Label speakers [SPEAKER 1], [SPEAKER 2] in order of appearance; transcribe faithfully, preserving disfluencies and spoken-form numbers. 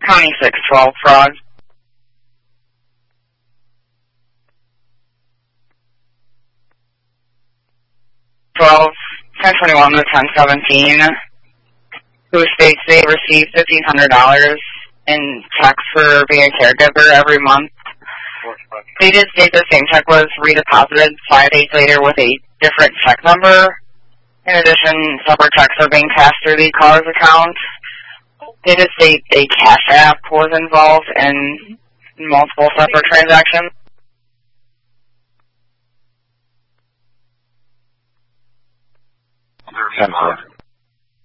[SPEAKER 1] County six twelve fraud. twelve, ten twenty-one to ten seventeen, who states they receive fifteen hundred dollars in checks for being a caregiver every month. They did state the same check was redeposited five days later with a different check number. In addition, separate checks are being cashed through the caller's account. They did state a Cash App was involved in multiple separate transactions.
[SPEAKER 2] ten